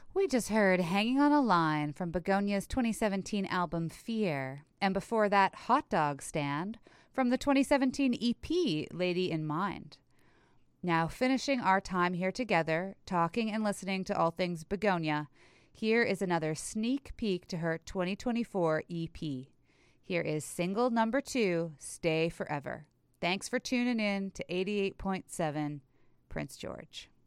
We just heard Hanging on a Line from Begonia's 2017 album Fear, and before that, Hot Dog Stand from the 2017 EP Lady in Mind. Now, finishing our time here together, talking and listening to all things Begonia, here is another sneak peek to her 2024 EP. Here is single number 2, Stay Forever. Thanks for tuning in to 88.7 Prince George.